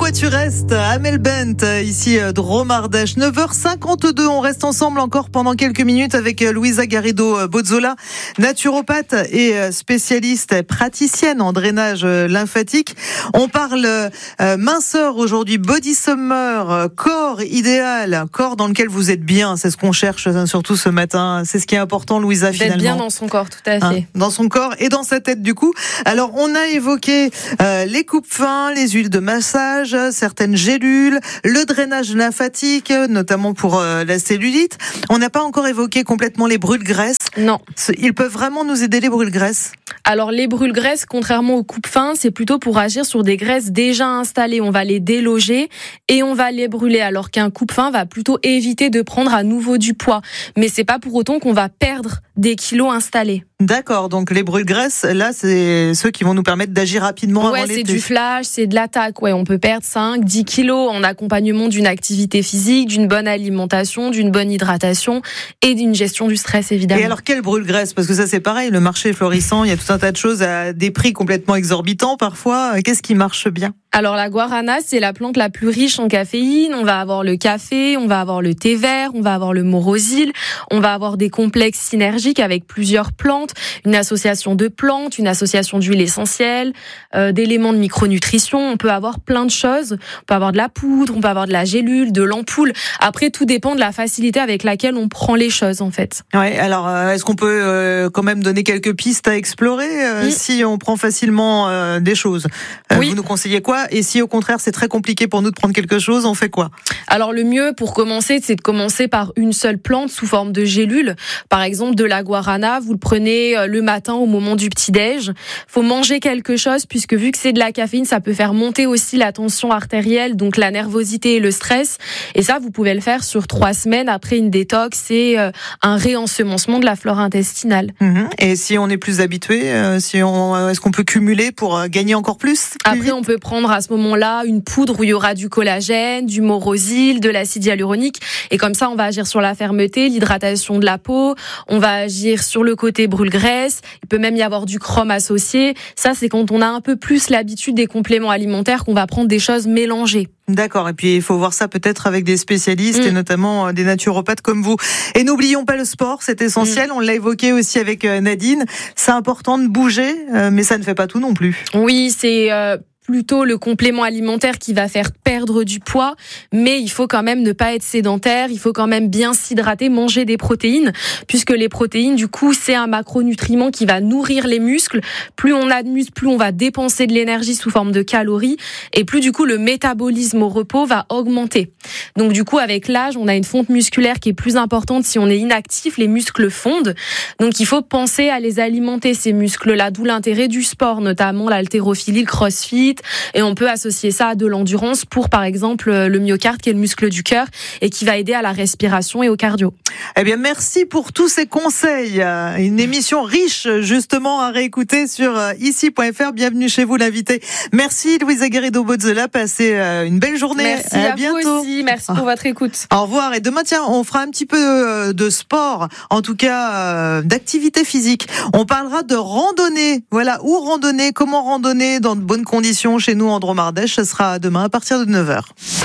Pourquoi tu restes? Amel Bent, ici Drôme Ardèche. 9h52, on reste ensemble encore pendant quelques minutes avec Louisa Garrido-Bozzola, naturopathe et spécialiste praticienne en drainage lymphatique. On parle minceur aujourd'hui, body summer, corps idéal, corps dans lequel vous êtes bien. C'est ce qu'on cherche surtout ce matin. C'est ce qui est important, Louisa, finalement. D'être bien dans son corps, tout à fait. Dans son corps et dans sa tête, du coup. Alors, on a évoqué les coupes-fins, les huiles de massage, certaines gélules, le drainage lymphatique, notamment pour la cellulite. On n'a pas encore évoqué complètement les brûle-graisses. Non. Ils peuvent vraiment nous aider, les brûle-graisses? Alors, les brûle-graisses, contrairement aux coupes-fins, c'est plutôt pour agir sur des graisses déjà installées. On va les déloger et on va les brûler. Alors qu'un coupe-fin va plutôt éviter de prendre à nouveau du poids. Mais c'est pas pour autant qu'on va perdre des kilos installés. D'accord, donc les brûle-graisses, là, c'est ceux qui vont nous permettre d'agir rapidement avant l'été. Ouais, c'est du flash, c'est de l'attaque. Ouais, on peut perdre 5, 10 kilos en accompagnement d'une activité physique, d'une bonne alimentation, d'une bonne hydratation et d'une gestion du stress, évidemment. Et alors, quel brûle-graisse? Parce que ça, c'est pareil, le marché est florissant, il y a tout un tas de choses à des prix complètement exorbitants parfois. Qu'est-ce qui marche bien? Alors, la guarana, c'est la plante la plus riche en caféine. On va avoir le café, on va avoir le thé vert, on va avoir le morosile, on va avoir des complexes synergiques avec plusieurs plantes, une association de plantes, une association d'huiles essentielles, d'éléments de micronutrition. On peut avoir plein de choses. On peut avoir de la poudre, on peut avoir de la gélule, de l'ampoule. Après, tout dépend de la facilité avec laquelle on prend les choses, en fait. Ouais. Alors, est-ce qu'on peut quand même donner quelques pistes à explorer si on prend facilement des choses? Oui. Vous nous conseillez quoi? Et si au contraire c'est très compliqué pour nous de prendre quelque chose, on fait quoi? Alors le mieux pour commencer, c'est de commencer par une seule plante sous forme de gélule. Par exemple, de la guarana, vous le prenez le matin au moment du petit-déj. Faut manger quelque chose puisque vu que c'est de la caféine, ça peut faire monter aussi la tension artérielle, donc la nervosité et le stress. Et ça, vous pouvez le faire sur 3 semaines après une détox et un réensemencement de la flore intestinale. Et si on est plus habitué, est-ce qu'on peut cumuler pour gagner encore plus? Après, on peut prendre à ce moment-là une poudre où il y aura du collagène, du morosile, de l'acide hyaluronique. Et comme ça, on va agir sur la fermeté, l'hydratation de la peau. On va agir sur le côté brûle-graisse. Il peut même y avoir du chrome associé. Ça, c'est quand on a un peu plus l'habitude des compléments alimentaires qu'on va prendre des choses mélangées. D'accord, et puis il faut voir ça peut-être avec des spécialistes et notamment des naturopathes comme vous. Et n'oublions pas le sport, c'est essentiel, on l'a évoqué aussi avec Nadine. C'est important de bouger, mais ça ne fait pas tout non plus. Oui, c'est plutôt le complément alimentaire qui va faire perdre du poids, mais il faut quand même ne pas être sédentaire, il faut quand même bien s'hydrater, manger des protéines, puisque les protéines, du coup, c'est un macronutriment qui va nourrir les muscles. Plus on a de muscles, plus on va dépenser de l'énergie sous forme de calories, et plus du coup le métabolisme au repos va augmenter. Donc du coup, avec l'âge, on a une fonte musculaire qui est plus importante. Si on est inactif, les muscles fondent. Donc il faut penser à les alimenter, ces muscles-là, d'où l'intérêt du sport, notamment l'haltérophilie, le crossfit. Et on peut associer ça à de l'endurance pour, par exemple, le myocarde, qui est le muscle du cœur et qui va aider à la respiration et au cardio. Eh bien, merci pour tous ces conseils. Une émission riche, justement, à réécouter sur ici.fr. Bienvenue chez vous, l'invité. Merci, Louisa Garrido-Bozzola. Passez une belle journée. Merci à bientôt. Vous aussi. Merci pour votre écoute. Au revoir. Et demain, tiens, on fera un petit peu de sport, en tout cas d'activité physique. On parlera de randonnée. Voilà, où randonner, comment randonner dans de bonnes conditions chez nous en Drôme Ardèche. Ce sera demain à partir de 9h.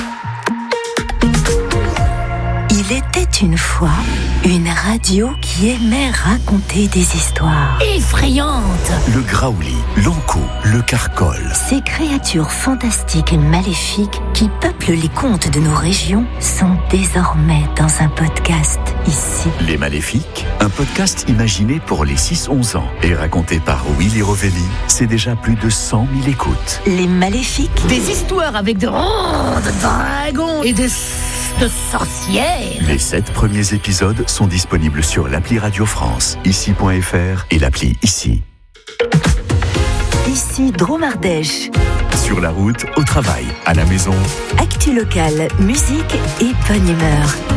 Il était une fois une radio qui aimait raconter des histoires effrayantes. Le graouli, l'ankou, le carcol. Ces créatures fantastiques et maléfiques qui peuplent les contes de nos régions sont désormais dans un podcast ici. Les Maléfiques, un podcast imaginé pour les 6-11 ans et raconté par Willy Rovelli. C'est déjà plus de 100 000 écoutes. Les Maléfiques. Des histoires avec de dragons et de sorcières. Les 7 premiers épisodes sont disponibles sur l'appli Radio France, ici.fr et l'appli Ici. Ici, Drôme Ardèche. Sur la route, au travail, à la maison. Actu locale, musique et bonne humeur.